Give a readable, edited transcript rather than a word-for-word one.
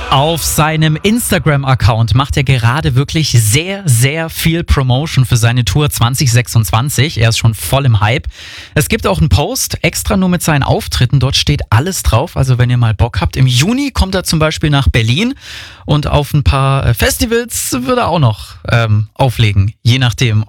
Auf seinem Instagram-Account macht er gerade wirklich sehr, sehr viel Promotion für seine Tour 2026. Er ist schon voll im Hype. Es gibt auch einen Post extra nur mit seinen Auftritten. Dort steht alles drauf. Also wenn ihr mal Bock habt. Im Juni kommt er zum Beispiel nach Berlin und auf ein paar Festivals würde er auch noch auflegen. Je nachdem,